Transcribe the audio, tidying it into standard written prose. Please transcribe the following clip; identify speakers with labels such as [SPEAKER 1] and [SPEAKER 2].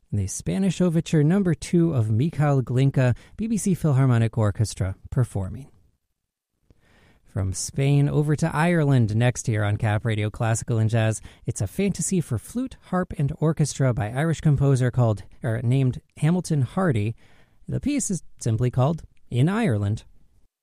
[SPEAKER 1] the Spanish Overture No. 2 of Mikhail Glinka, BBC Philharmonic Orchestra, performing. From Spain over to Ireland next here on Cap Radio Classical and Jazz. It's a fantasy for flute, harp, and orchestra by Irish composer named Hamilton Hardy. The piece is simply called In Ireland.